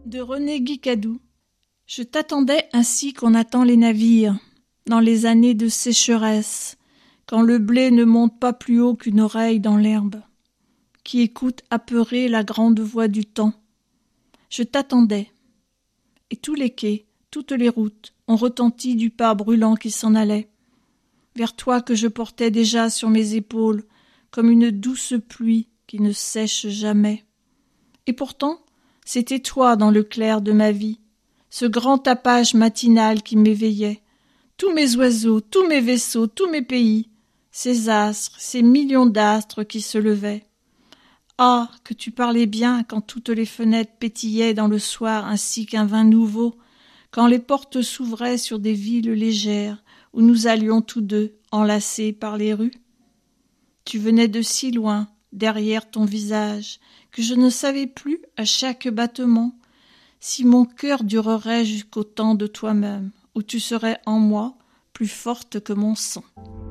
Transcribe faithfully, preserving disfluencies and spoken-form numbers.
De René Guicadou. Je t'attendais ainsi qu'on attend les navires, dans les années de sécheresse, quand le blé ne monte pas plus haut qu'une oreille dans l'herbe, qui écoute apeuré la grande voix du temps. Je t'attendais, et tous les quais, toutes les routes ont retenti du pas brûlant qui s'en allait, vers toi que je portais déjà sur mes épaules, comme une douce pluie qui ne sèche jamais. Et pourtant, c'était toi dans le clair de ma vie, ce grand tapage matinal qui m'éveillait, tous mes oiseaux, tous mes vaisseaux, tous mes pays, ces astres, ces millions d'astres qui se levaient. Ah, que tu parlais bien quand toutes les fenêtres pétillaient dans le soir ainsi qu'un vin nouveau, quand les portes s'ouvraient sur des villes légères où nous allions tous deux, enlacés par les rues. Tu venais de si loin, derrière ton visage, que je ne savais plus, à chaque battement, si mon cœur durerait jusqu'au temps de toi-même, où tu serais en moi plus forte que mon sang.